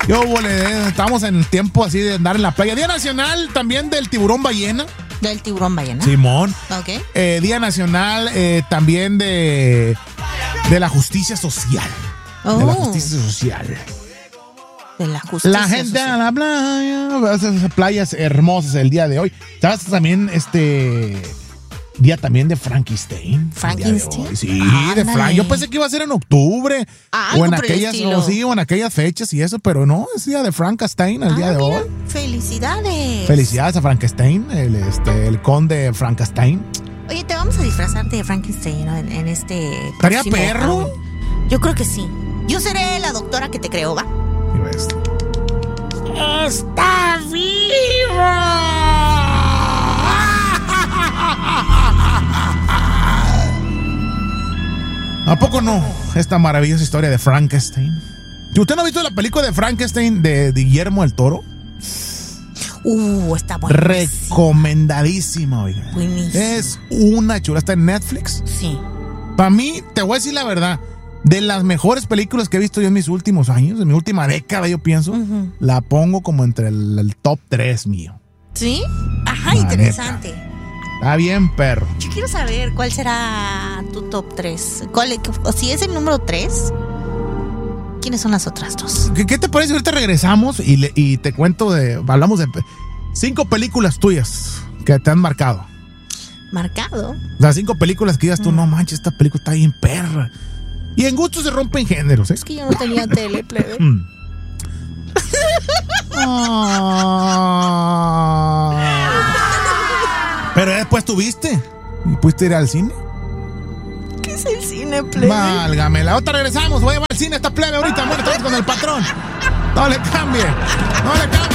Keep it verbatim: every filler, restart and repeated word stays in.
Yo, bole, estamos en el tiempo así de andar en la playa. Día Nacional también del tiburón ballena. Del tiburón ballena. Simón. Ok. Eh, Día Nacional eh, también de, de la justicia social. Oh. De la justicia social. De la justicia La gente social. a la playa. Esas playas hermosas el día de hoy. ¿Sabes también este día también de Frankenstein? Frankenstein. Sí, Ándale. de Frank. Yo pensé que iba a ser en octubre. Ah, o en algo por el aquellas, estilo. o sí, o en aquellas fechas y eso, pero no, es día de Frankenstein el Ah, día de mira, hoy. felicidades. Felicidades a Frankenstein, el, este, el conde Frankenstein. Oye, te vamos a disfrazar de Frankenstein, ¿no? en, en este. ¿Estaría próximo perro? Halloween. Yo creo que sí. Yo seré la doctora que te creó, ¿va? Y ves. ¡Está viva! ¿A poco no? Esta maravillosa historia de Frankenstein. ¿Usted no ha visto la película de Frankenstein de, de Guillermo del Toro? Uh, está buena. Recomendadísima, oiga. Buenísimo. Es una chula. Está en Netflix. Sí. Para mí, te voy a decir la verdad, de las mejores películas que he visto yo en mis últimos años, en mi última década, yo pienso, Uh-huh. la pongo como entre el, el top tres mío. ¿Sí? Ajá, La interesante. Está bien, perro. Yo quiero saber cuál será tu top tres. ¿Cuál, o si es el número tres, ¿quiénes son las otras dos? ¿Qué, qué te parece? Ahorita regresamos y, le, y te cuento de, hablamos de cinco películas tuyas que te han marcado. Marcado. O sea, cinco películas que digas tú, no manches, esta película está bien perra. Y en gusto se rompen géneros, ¿eh? Es que yo no tenía tele, plebe. Mm. Ah. Pero después tuviste y pudiste ir al cine. ¿Qué es el cine, plebe? Válgame, la otra regresamos. Voy a llevar al cine esta plebe ahorita. Bueno, estamos con el patrón. No le cambie. No le cambie.